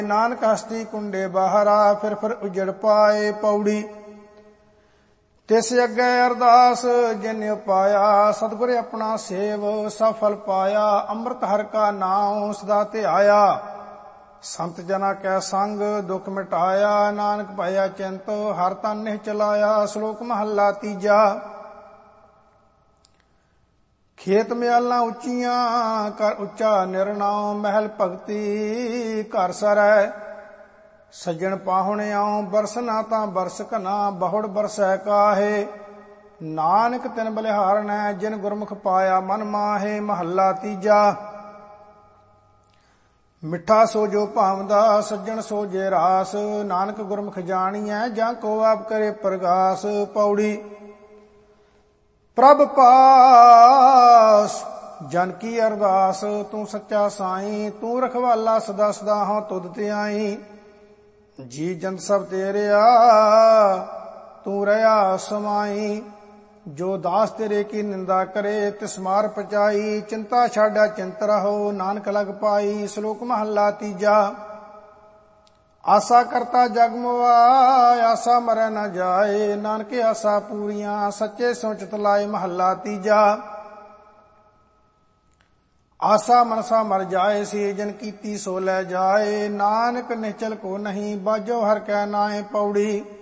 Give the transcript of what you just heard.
ਨਾਨਕ ਹਸਤੀ ਕੁੰਡੇ ਬਾਹਰਾ, ਫਿਰ ਉਜੜ ਪਾਏ। ਪੌੜੀ ਤਿਸ ਅੱਗੇ ਅਰਦਾਸ ਜਿਨ ਪਾਇਆ, ਸਤਿਗੁਰ ਆਪਣਾ ਸੇਵ ਸਫਲ ਪਾਇਆ। ਅੰਮ੍ਰਿਤ ਹਰਿ ਕਾ ਨਾਮ ਸਦਾ ਧਿਆਇਆ, ਸੰਤ ਜਨਾ ਕੈ ਸੰਗ ਦੁਖ ਮਿਟਾਇਆ। ਨਾਨਕ ਭਇਆ ਚਿੰਤ ਹਰ ਤਨ ਨਿਹ ਚਲਾਇਆ। ਸ਼ਲੋਕ ਮਹੱਲਾ ਤੀਜਾ। ਖੇਤ ਮਿਆਲਾਂ ਉੱਚੀਆਂ ਕਰ ਉੱਚਾ ਨਿਰਣਾਉ, ਮਹਿਲ ਭਗਤੀ ਘਰ ਸਰੈ। ਸੱਜਣ ਪਾਹੁਣਿਆਉ ਬਰਸ ਨਾ ਤਾਂ ਬਰਸ ਘਨਾ, ਬਹੁੜ ਬਰਸੈ ਕਾਹੇ। ਨਾਨਕ ਤਿਨ ਬਲਿਹਾਰਣੈ ਜਿਨ ਗੁਰਮੁਖ ਪਾਇਆ ਮਨ ਮਾਹੇ। ਮਹੱਲਾ ਤੀਜਾ। ਮਿੱਠਾ ਸੋ ਜੋ ਭਾਵਦਾ, ਸੱਜਣ ਸੋ ਜੇ ਰਾਸ। ਨਾਨਕ ਗੁਰਮੁਖ ਜਾਣੀਐ ਜਾਂ ਕੋ ਆਪ ਕਰੇ ਪ੍ਰਗਾਸ। ਪੌੜੀ ਪ੍ਰਭ ਪਾਸ ਜਨ ਕੀ ਅਰਦਾਸ, ਤੂੰ ਸੱਚਾ ਸਾਈਂ। ਤੂੰ ਰਖਵਾਲਾ ਸਦਾ ਸਦਾ ਹਾਂ ਤੁਧ ਤੇ ਆਈ। ਜੀ ਜੰਤ ਸਭ ਤੇਰਿਆ ਤੂੰ ਰਹਾ ਸਮਾਈ। ਜੋ ਦਾਸ ਤੇਰੇ ਕੀ ਨਿੰਦਾ ਕਰੇ, ਤਿਸ ਮਾਰ ਪਚਾਈ। ਚਿੰਤਾ ਛਾਡਾ ਚਿੰਤ ਰਹੋ, ਨਾਨਕ ਲਗ ਪਾਈ। ਸ਼ਲੋਕ ਮਹੱਲਾ ਤੀਜਾ। ਆਸਾ ਕਰਤਾ ਜਗ ਮੁਆ, ਆਸਾ ਮਰੈ ਨ ਜਾਏ। ਨਾਨਕ ਆਸਾ ਪੂਰੀਆਂ, ਸੱਚੇ ਸੋ ਚਿਤ ਲਾਏ। ਮਹੱਲਾ ਤੀਜਾ। ਆਸਾ ਮਨਸਾ ਮਰ ਜਾਏ, ਸੀ ਜਨ ਕੀਤੀ ਸੋ ਲੈ ਜਾਏ। ਨਾਨਕ ਨਿਹਚਲ ਕੋ ਨਹੀਂ, ਬਾਜੋ ਹਰਿ ਕੈ ਨਾਏ। ਪੌੜੀ